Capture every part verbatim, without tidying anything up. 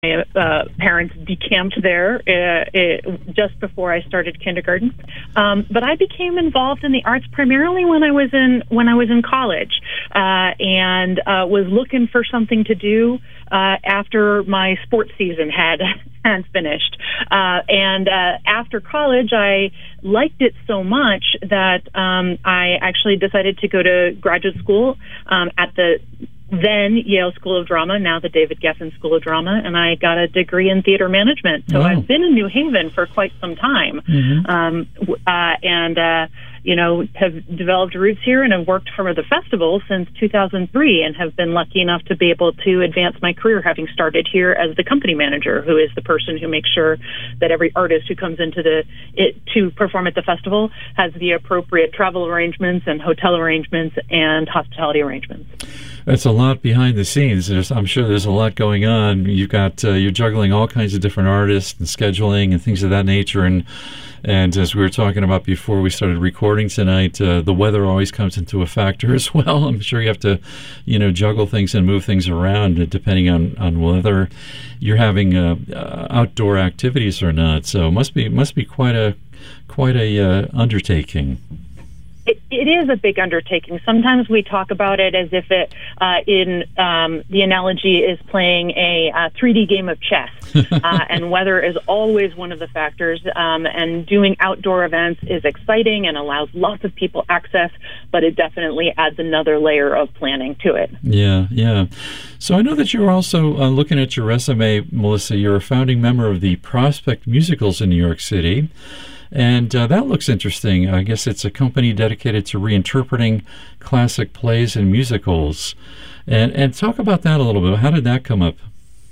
My uh, parents decamped there uh, it, just before I started kindergarten, um, but I became involved in the arts primarily when I was in when I was in college, uh, and uh, was looking for something to do uh, after my sports season had had finished. Uh, and uh, after college, I liked it so much that um, I actually decided to go to graduate school um, at the then Yale School of Drama, now the David Geffen School of Drama, and I got a degree in theater management. So wow. I've been in New Haven for quite some time, mm-hmm. um, uh, and uh, you know, have developed roots here and have worked for the festival since two thousand three, and have been lucky enough to be able to advance my career, having started here as the company manager, who is the person who makes sure that every artist who comes into the it to perform at the festival has the appropriate travel arrangements and hotel arrangements and hospitality arrangements. That's a lot behind the scenes. There's, I'm sure there's a lot going on. You've got uh, you're juggling all kinds of different artists and scheduling and things of that nature. And and as we were talking about before we started recording tonight, uh, the weather always comes into a factor as well. I'm sure you have to, you know, juggle things and move things around depending on, on whether you're having uh, uh, outdoor activities or not. So it must be must be quite a quite a uh, undertaking. It, it is a big undertaking. Sometimes we talk about it as if it, uh, in um, the analogy is playing a uh, three D game of chess, uh, and weather is always one of the factors. Um, and doing outdoor events is exciting and allows lots of people access, but it definitely adds another layer of planning to it. Yeah, yeah. So I know that you're also uh, looking at your resume, Melissa. You're a founding member of the Prospect Musicals in New York City. And uh, that looks interesting. I guess it's a company dedicated to reinterpreting classic plays and musicals. And and talk about that a little bit. How did that come up?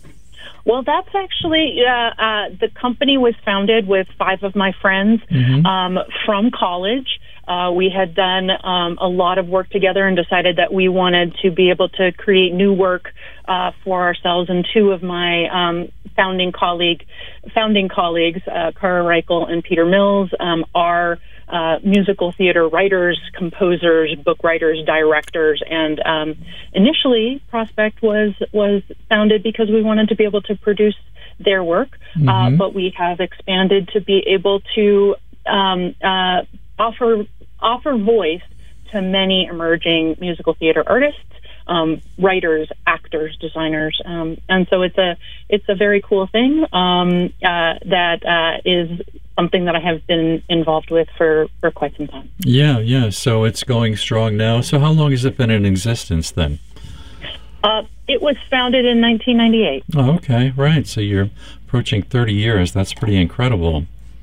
Well, that's actually, uh, uh, the company was founded with five of my friends mm-hmm. um, from college. Uh, we had done um, a lot of work together and decided that we wanted to be able to create new work uh, for ourselves. And two of my um, founding colleague, founding colleagues, uh, Cara Reichel and Peter Mills, um, are uh, musical theater writers, composers, book writers, directors. And um, initially, Prospect was was founded because we wanted to be able to produce their work, mm-hmm. uh, but we have expanded to be able to um, uh, offer offer voice to many emerging musical theater artists, um, writers, actors, designers, um, and so it's a it's a very cool thing um, uh, that uh, is something that I have been involved with for, for quite some time. Yeah, yeah. So it's going strong now. So how long has it been in existence then? Uh, it was founded in nineteen ninety-eight. Oh, okay, right. So you're approaching thirty years. That's pretty incredible.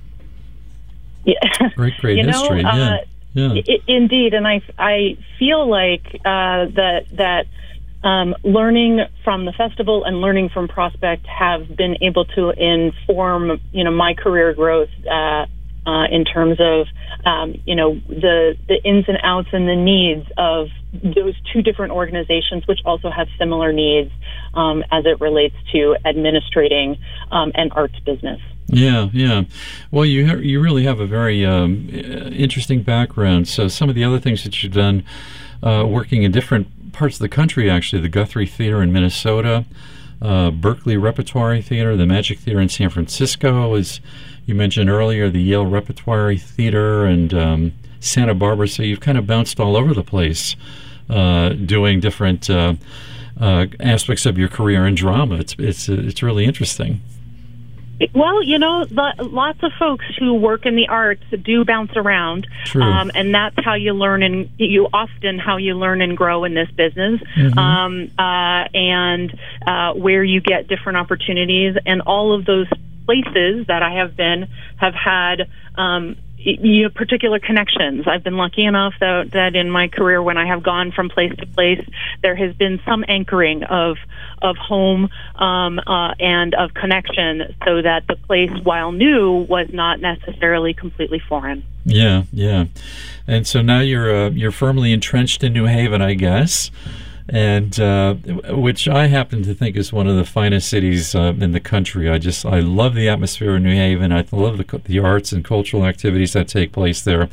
Yeah. Great, great you history. Know, yeah. Uh, Yeah. I- indeed, and I, I feel like uh, that that um, learning from the festival and learning from Prospect have been able to inform, you know, my career growth uh, uh, in terms of, um, you know, the the ins and outs and the needs of those two different organizations, which also have similar needs um, as it relates to administrating um, an arts business. Yeah, yeah. Well, you ha- you really have a very um, interesting background. So some of the other things that you've done, uh, working in different parts of the country, actually, the Guthrie Theater in Minnesota, uh, Berkeley Repertory Theater, the Magic Theater in San Francisco, as you mentioned earlier, the Yale Repertory Theater, and um, Santa Barbara. So you've kind of bounced all over the place, uh, doing different uh, uh, aspects of your career in drama. It's it's it's really interesting. Well, you know, the, lots of folks who work in the arts do bounce around, True. Um, and that's how you learn and you often how you learn and grow in this business, mm-hmm. um, uh, and uh, where you get different opportunities, and all of those places that I have been have had. Um, You know, particular connections. I've been lucky enough that, that in my career, when I have gone from place to place, there has been some anchoring of of home um, uh, and of connection, so that the place, while new, was not necessarily completely foreign. Yeah, yeah. And so now you're uh, you're firmly entrenched in New Haven, I guess. and uh, which I happen to think is one of the finest cities uh, in the country. I just I love the atmosphere in New Haven. I love the the arts and cultural activities that take place there.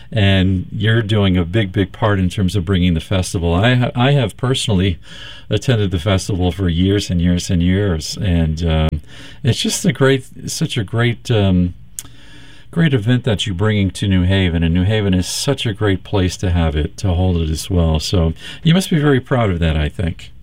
And you're doing a big, big part in terms of bringing the festival. I ha- I have personally attended the festival for years and years and years, and um, it's just a great, such a great, um, great event that you're bringing to New Haven. And New Haven is such a great place to have it, to hold it as well. So you must be very proud of that, I think.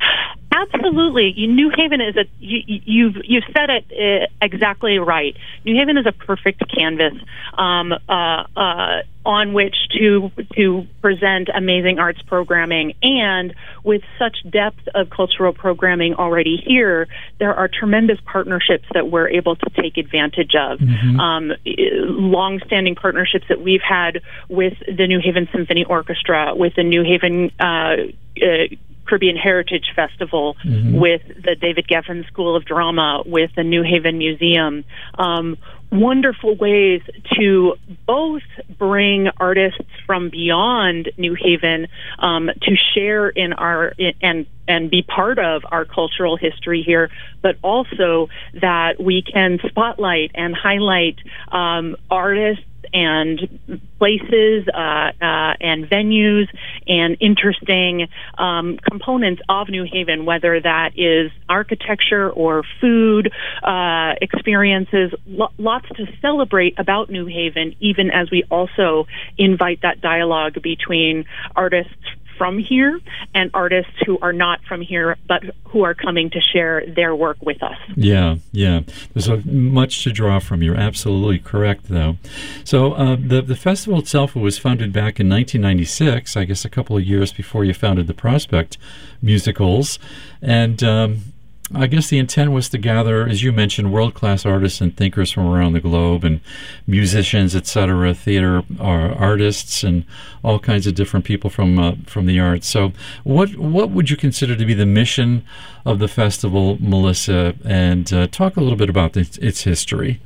Absolutely. New Haven is a, you, you've, you've said it uh, exactly right. New Haven is a perfect canvas um, uh, uh, on which to to present amazing arts programming. And with such depth of cultural programming already here, there are tremendous partnerships that we're able to take advantage of. Mm-hmm. Um, long-standing partnerships that we've had with the New Haven Symphony Orchestra, with the New Haven uh, uh, Caribbean Heritage Festival, mm-hmm. with the David Geffen School of Drama, with the New Haven Museum. Um, wonderful ways to both bring artists from beyond New Haven um, to share in our in, and and be part of our cultural history here, but also that we can spotlight and highlight um, artists and places uh, uh, and venues and interesting um, components of New Haven, whether that is architecture or food uh, experiences, lo- lots to celebrate about New Haven, even as we also invite that dialogue between artists from here and artists who are not from here but who are coming to share their work with us. Yeah, yeah. There's a, much to draw from. You're absolutely correct, though. So uh, the, the festival itself was founded back in nineteen ninety-six, I guess a couple of years before you founded the Prospect Musicals. And um, I guess the intent was to gather, as you mentioned, world-class artists and thinkers from around the globe, and musicians, et cetera, theater uh, artists, and all kinds of different people from uh, from the arts. So, what what would you consider to be the mission of the festival, Melissa? And uh, talk a little bit about its, its history.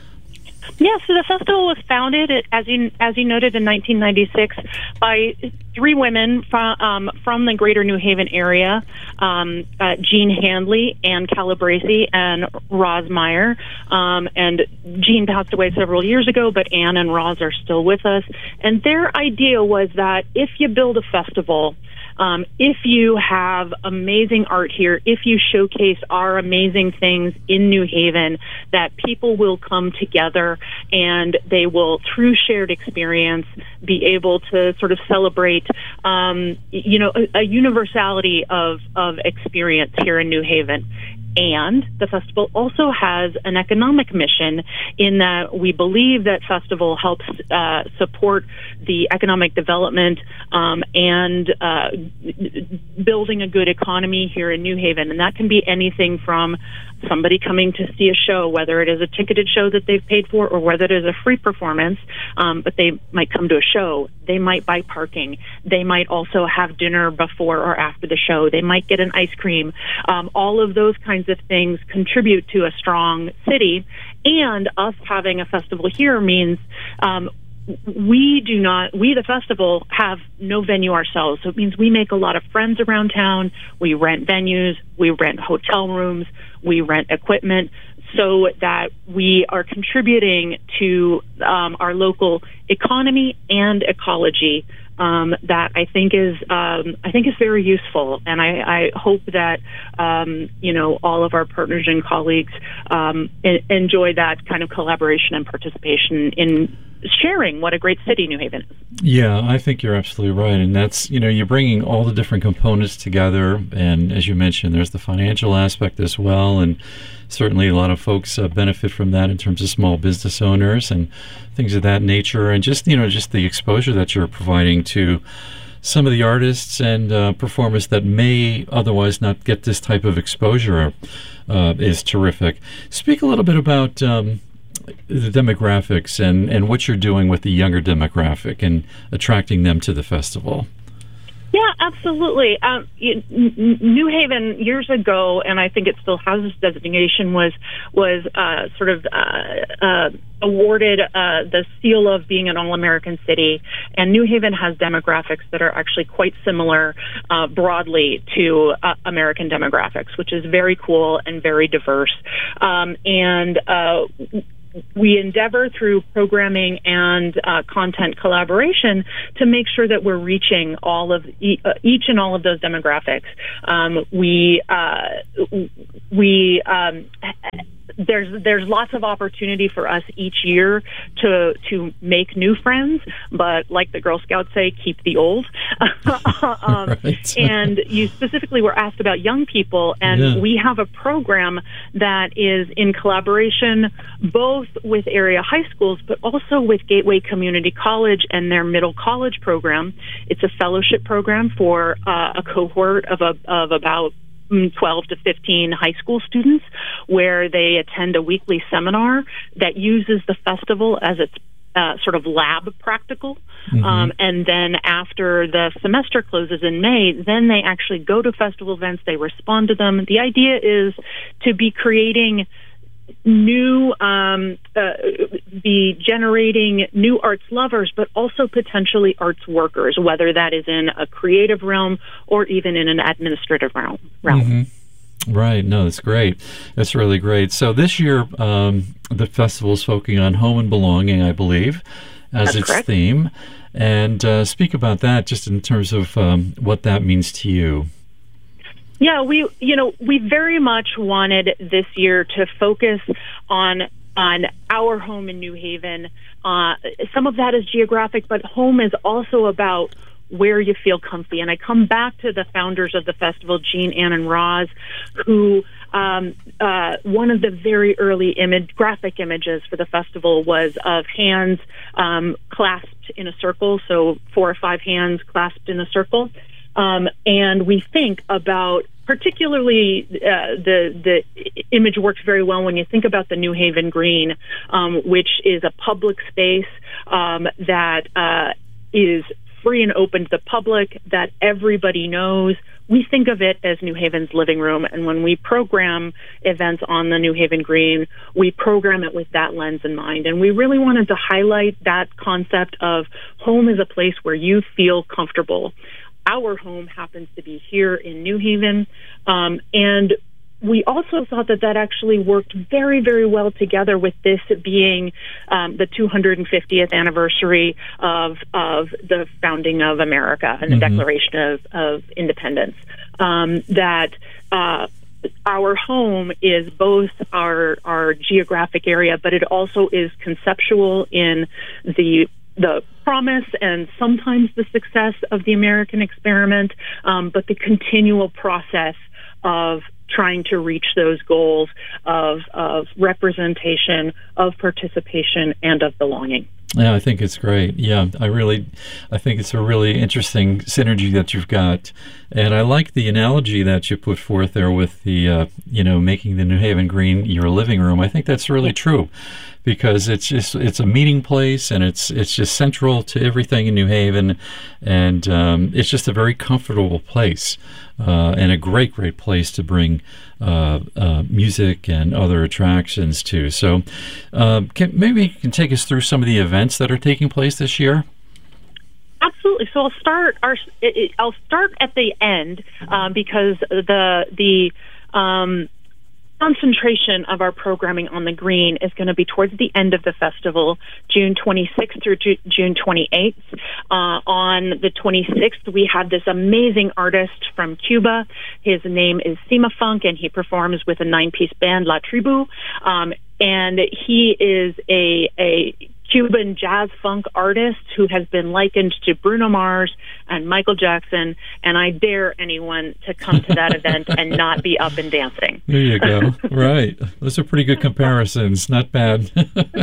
Yeah, so the festival was founded, as you as you noted, in nineteen ninety-six by three women from um, from the Greater New Haven area: um, uh, Jean Handley, Ann Calabresi, and Roz Meyer. Um, and Jean passed away several years ago, but Ann and Roz are still with us. And their idea was that if you build a festival, Um, if you have amazing art here, if you showcase our amazing things in New Haven, that people will come together and they will, through shared experience, be able to sort of celebrate, um, you know, a, a universality of, of experience here in New Haven. And the festival also has an economic mission in that we believe that festival helps uh, support the economic development um, and uh, building a good economy here in New Haven. And that can be anything from somebody coming to see a show, whether it is a ticketed show that they've paid for or whether it is a free performance, um, but they might come to a show. They might buy parking. They might also have dinner before or after the show. They might get an ice cream. Um, all of those kinds of things contribute to a strong city. And us having a festival here means um, we do not, we the festival have no venue ourselves. So it means we make a lot of friends around town. We rent venues. We rent hotel rooms. We rent equipment so that we are contributing to um, our local economy and ecology. Um, that I think is um, I think is very useful, and I, I hope that um, you know all of our partners and colleagues um, en- enjoy that kind of collaboration and participation in sharing what a great city New Haven is. Yeah, I think you're absolutely right, and that's you know you're bringing all the different components together, and as you mentioned, there's the financial aspect as well, and certainly a lot of folks uh, benefit from that in terms of small business owners and things of that nature, and just you know just the exposure that you're providing to some of the artists and uh, performers that may otherwise not get this type of exposure uh, is terrific. Speak a little bit about um, the demographics and, and what you're doing with the younger demographic and attracting them to the festival. Yeah, absolutely. Um, N- N- New Haven years ago, and I think it still has this designation, was was uh, sort of uh, uh, awarded uh, the seal of being an all-American city. And New Haven has demographics that are actually quite similar uh, broadly to uh, American demographics, which is very cool and very diverse. Um, and uh, we endeavor through programming and uh, content collaboration to make sure that we're reaching all of e- uh, each and all of those demographics. Um, we uh, we um, there's there's lots of opportunity for us each year to to make new friends, but like the Girl Scouts say, keep the old. um, right. And you specifically were asked about young people, and yeah. we have a program that is in collaboration both with area high schools, but also with Gateway Community College and their middle college program. It's a fellowship program for uh, a cohort of a, of about twelve to fifteen high school students, where they attend a weekly seminar that uses the festival as its uh, sort of lab practical. Mm-hmm. Um, and then after the semester closes in May, then they actually go to festival events, they respond to them. The idea is to be creating new, um, uh, be generating new arts lovers, but also potentially arts workers, whether that is in a creative realm or even in an administrative realm. realm. Mm-hmm. Right. No, that's great. That's really great. So this year, um, the festival is focusing on home and belonging, I believe, as that's its correct. theme. And uh, speak about that just in terms of um, what that means to you. Yeah, we, you know, we very much wanted this year to focus on on our home in New Haven. Uh, some of that is geographic, but home is also about where you feel comfy. And I come back to the founders of the festival, Jean, Ann, and Roz, who um, uh, one of the very early image, graphic images for the festival was of hands um, clasped in a circle, so four or five hands clasped in a circle. Um, and we think about particularly uh, the the image works very well when you think about the New Haven Green, um, which is a public space um, that uh, is free and open to the public, that everybody knows. We think of it as New Haven's living room, and when we program events on the New Haven Green, we program it with that lens in mind. And we really wanted to highlight that concept of home is a place where you feel comfortable. Our home happens to be here in New Haven, um, and we also thought that that actually worked very, very well together with this being um, the two hundred fiftieth anniversary of of the founding of America and the mm-hmm. Declaration of, of Independence. Um, that uh, our home is both our our geographic area, but it also is conceptual in the the promise and sometimes the success of the American experiment, um, but the continual process of trying to reach those goals of, of representation, of participation, and of belonging. Yeah, I think it's great. Yeah, I really, I think it's a really interesting synergy that you've got, and I like the analogy that you put forth there with the, uh, you know, making the New Haven Green your living room. I think that's really true, because it's just it's a meeting place, and it's it's just central to everything in New Haven, and um, it's just a very comfortable place, uh, and a great great place to bring uh, uh, music and other attractions to. So, uh, can, maybe you can take us through some of the events that are taking place this year. Absolutely. So I'll start. Our I'll start at the end um, because the the. Um, concentration of our programming on the Green is going to be towards the end of the festival, June twenty-sixth through June twenty-eighth. Uh, on the twenty-sixth, we have this amazing artist from Cuba. His name is Sima Funk, and he performs with a nine-piece band, La Tribu. Um, and he is a a Cuban jazz funk artist who has been likened to Bruno Mars and Michael Jackson, and I dare anyone to come to that event and not be up and dancing. There you go. Right. Those are pretty good comparisons. Not bad.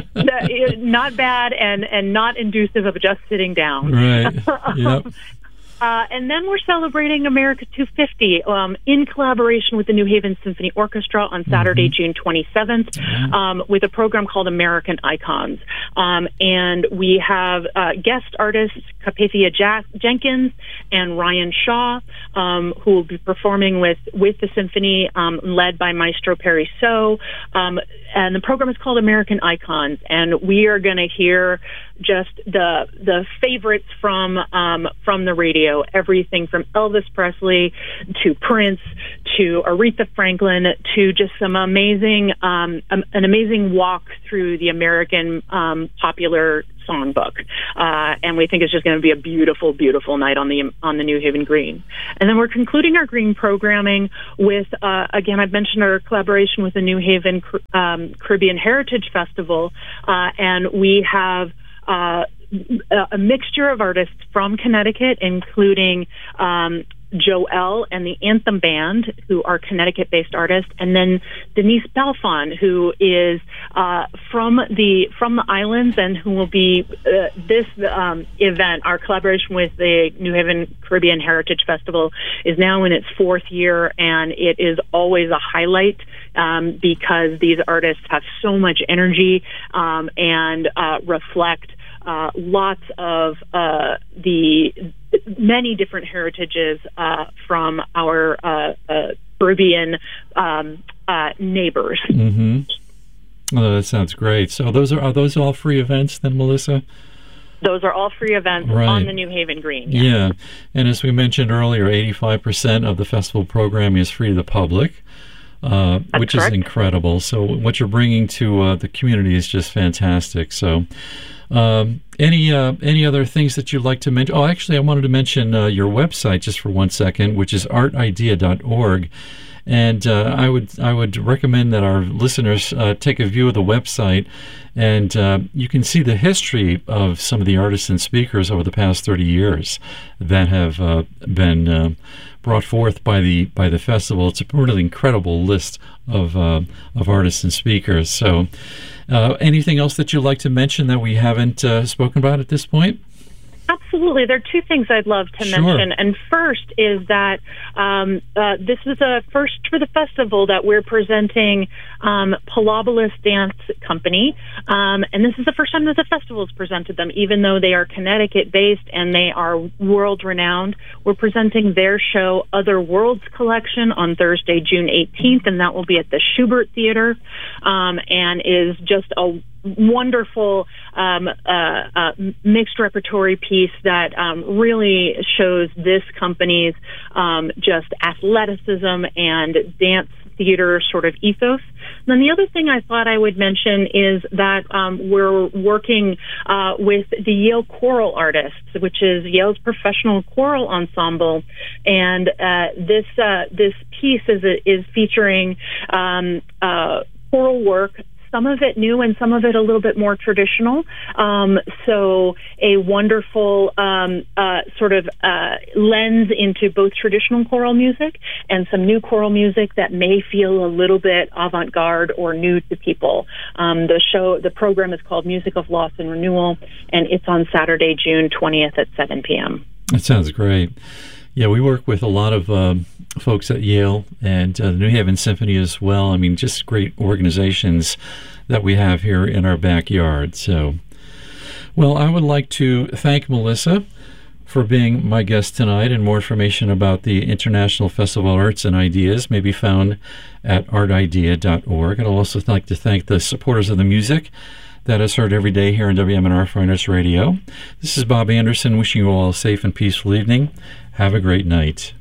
Not bad and, and not inducive of just sitting down. Right. Yep. Uh, and then we're celebrating America two fifty um, in collaboration with the New Haven Symphony Orchestra on Saturday, mm-hmm. June twenty-seventh, mm-hmm. um, with a program called American Icons. Um, and we have uh, guest artists, Carpathia Jack- Jenkins and Ryan Shaw, um, who will be performing with, with the symphony, um, led by Maestro Perry So. Um, and the program is called American Icons. And we are going to hear just the the favorites from um, from the radio, everything from Elvis Presley to Prince to Aretha Franklin to just some amazing um, um, an amazing walk through the American um, popular songbook, uh, and we think it's just going to be a beautiful, beautiful night on the on the New Haven Green. And then we're concluding our Green programming with uh, again, I've mentioned our collaboration with the New Haven um, Caribbean Heritage Festival, uh, and we have Uh, a mixture of artists from Connecticut, including um, Joel and the Anthem Band, who are Connecticut-based artists, and then Denise Belfon, who is uh, from the from the islands and who will be uh, this um, event. Our collaboration with the New Haven Caribbean Heritage Festival is now in its fourth year, and it is always a highlight um, because these artists have so much energy um, and uh, reflect Uh, lots of uh, the many different heritages uh, from our uh, uh, Caribbean um, uh, neighbors. Mm-hmm. Oh, that sounds great. So those are are those all free events then, Melissa? Those are all free events right. on the New Haven Green. Yes. Yeah, and as we mentioned earlier, eighty-five percent of the festival programming is free to the public. Uh, which correct. is incredible. So what you're bringing to uh, the community is just fantastic. So um, any uh, any other things that you'd like to mention? Oh, actually, I wanted to mention uh, your website just for one second, which is art idea dot org. And uh, I would I would recommend that our listeners uh, take a view of the website, and uh, you can see the history of some of the artists and speakers over the past thirty years that have uh, been uh, brought forth by the by the festival. It's a really incredible list of uh, of artists and speakers. So, uh, anything else that you'd like to mention that we haven't uh, spoken about at this point? Absolutely. There are two things I'd love to Sure. mention. And first is that um, uh, this is a first for the festival that we're presenting um, Palobolis Dance Company. Um, and this is the first time that the festival has presented them, even though they are Connecticut-based and they are world-renowned. We're presenting their show, Other Worlds Collection, on Thursday, June eighteenth, and that will be at the Schubert Theater, um, and is just a wonderful um, uh, uh, mixed repertory piece that um, really shows this company's um, just athleticism and dance theater sort of ethos. And then the other thing I thought I would mention is that um, we're working uh, with the Yale Choral Artists, which is Yale's professional choral ensemble, and uh, this uh, this piece is is featuring um, uh, choral work, some of it new and some of it a little bit more traditional. Um, so a wonderful um, uh, sort of uh, lens into both traditional choral music and some new choral music that may feel a little bit avant-garde or new to people. Um, the show, the program is called Music of Loss and Renewal, and it's on Saturday, June twentieth at seven p.m. That sounds great. Yeah, we work with a lot of um, folks at Yale and uh, the New Haven Symphony as well. I mean, just great organizations that we have here in our backyard. So, well, I would like to thank Melissa for being my guest tonight, and more information about the International Festival of Arts and Ideas may be found at art idea dot org. I'd also like to thank the supporters of the music that is heard every day here on W M N R Fine Arts Radio. This is Bob Anderson wishing you all a safe and peaceful evening. Have a great night.